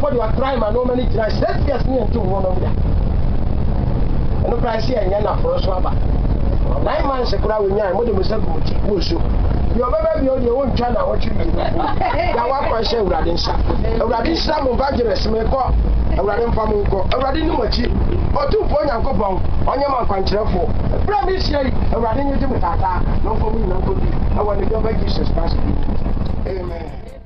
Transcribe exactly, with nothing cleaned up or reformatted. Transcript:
for the try man no many try let's get me into one of them no price here na for so aba nine months kura we nya mo de me se ko ti mo so yo baba bi o de won twa na wo twi ya wa kwa she urade nsa urade nsa mo ba gere se me ko urade mfa mo ko urade ni mo chi o tu fo nyankopon onye ma kwankyerefo bra mi sie urade nyi ti mo tata no fo mo ni na ko bi awu ni do ba Jesus Christ amen.